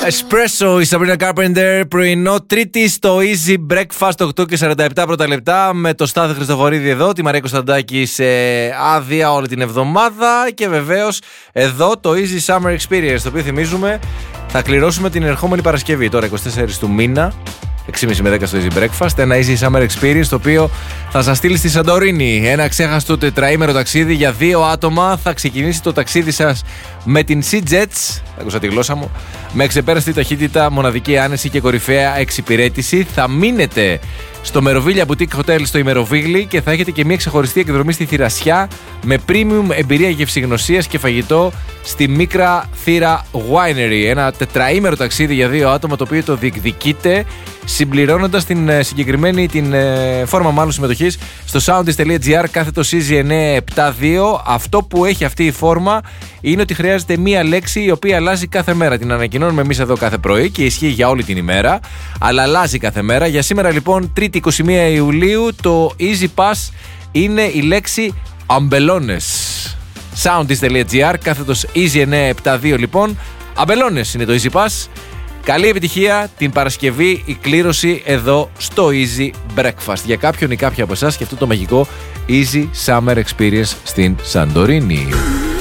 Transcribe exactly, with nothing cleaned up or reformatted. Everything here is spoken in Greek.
Espresso, η Sabrina Carpenter, πρωινό Τρίτη στο Easy Breakfast, οκτώ και σαράντα επτά πρώτα λεπτά, με το Στάθη Χριστοφορίδη εδώ, τη Μαρία Κωνσταντάκη σε άδεια όλη την εβδομάδα και βεβαίως εδώ το Easy Summer Experience, το οποίο θυμίζουμε θα κληρώσουμε την ερχόμενη Παρασκευή, τώρα εικοστή τέταρτη του μήνα, έξι και μισή με δέκα στο Easy Breakfast, ένα Easy Summer Experience το οποίο θα σας στείλει στη Σαντορίνη. Ένα ξέχαστο τετραήμερο ταξίδι για δύο άτομα. Θα ξεκινήσει το ταξίδι σας με την SeaJets, άκουσα τη γλώσσα μου, με ξεπέραστη ταχύτητα, μοναδική άνεση και κορυφαία εξυπηρέτηση. Θα μείνετε στο Meroviglia Boutique Hotel στο Ημεροβίγλι και θα έχετε και μια ξεχωριστή εκδρομή στη Θηρασιά με premium εμπειρία γευσηγνωσίας και φαγητό στη Μίκρα Θήρα Winery. Ένα τετραήμερο ταξίδι για δύο άτομα το οποίο το διεκδικείτε συμπληρώνοντας την συγκεκριμένη την φόρμα μάλλον συμμετοχής στο soundis.gr κάθετος Easy εννιακόσια εβδομήντα δύο. Αυτό που έχει αυτή η φόρμα είναι ότι χρειάζεται μία λέξη η οποία αλλάζει κάθε μέρα. Την ανακοινώνουμε εμείς εδώ κάθε πρωί και ισχύει για όλη την ημέρα, αλλά αλλάζει κάθε μέρα. Για σήμερα λοιπόν, Τρίτη εικοστή πρώτη Ιουλίου, το Easy Pass είναι η λέξη αμπελώνες. soundis.gr κάθετος Easy εννιακόσια εβδομήντα δύο λοιπόν. Αμπελώνες είναι το Easy Pass. Καλή επιτυχία την Παρασκευή, η κλήρωση εδώ στο Easy Breakfast. Για κάποιον ή κάποια από εσάς και αυτό το μαγικό Easy Summer Experience στην Σαντορίνη.